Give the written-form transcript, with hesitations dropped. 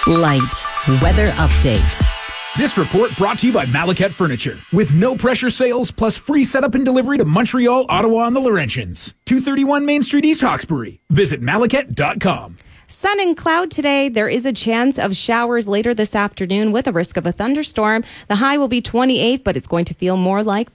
Light weather update. This report brought to you by Malaket Furniture. With no pressure sales plus free setup and delivery to Montreal, Ottawa, and the Laurentians. 231 Main Street, East Hawkesbury. Visit Malaket.com. Sun and cloud today. There is a chance of showers later this afternoon with a risk of a thunderstorm. The high will be 28, but it's going to feel more like